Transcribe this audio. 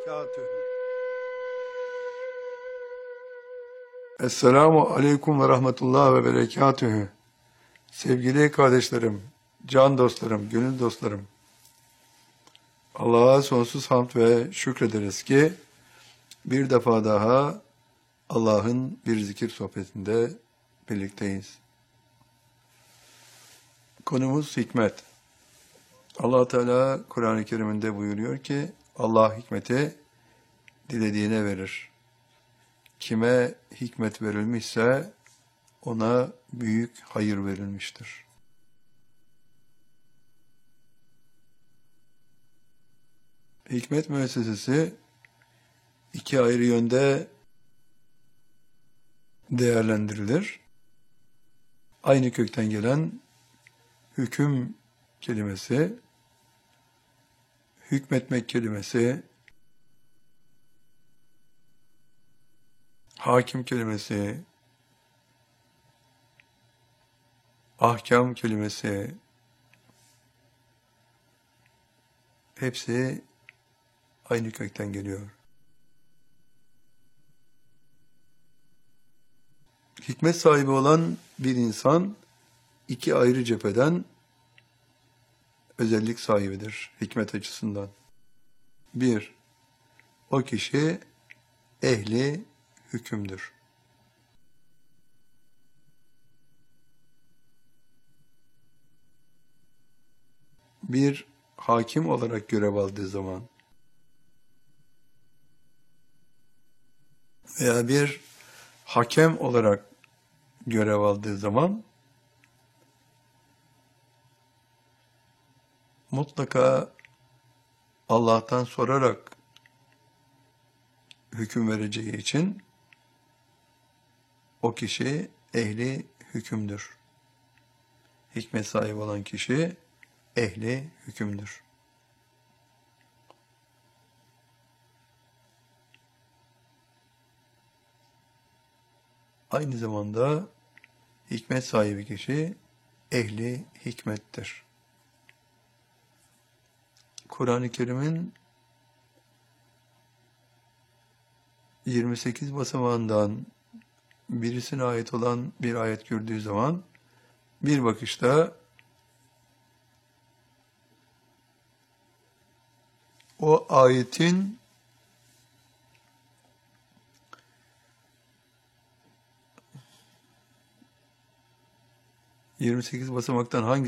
berekatühü. Esselamu Aleyküm ve Rahmetullah ve Berekatühü. Sevgili kardeşlerim, can dostlarım, gönül dostlarım. Allah'a sonsuz hamd ve şükrederiz ki bir defa daha Allah'ın bir zikir sohbetinde birlikteyiz. Konumuz hikmet. Allah Teala Kur'an-ı Kerim'inde buyuruyor ki Allah hikmeti dilediğine verir. Kime hikmet verilmişse ona büyük hayır verilmiştir. Hikmet müessesesi iki ayrı yönde değerlendirilir. Aynı kökten gelen hüküm kelimesi, hükmetmek kelimesi, hakim kelimesi, ahkam kelimesi, hepsi aynı kökten geliyor. Hikmet sahibi olan bir insan iki ayrı cepheden özellik sahibidir hikmet açısından. Bir, o kişi ehli hükümdür. Bir hakim olarak görev aldığı zaman veya bir hakem olarak görev aldığı zaman mutlaka Allah'tan sorarak hüküm vereceği için o kişi ehli hükümdür. Hikmet sahibi olan kişi ehli hükümdür. Aynı zamanda hikmet sahibi kişi ehli hikmettir. Kur'an-ı Kerim'in 28 basamağından birisine ait olan bir ayet gördüğü zaman bir bakışta o ayetin ...28 basamaktan hangi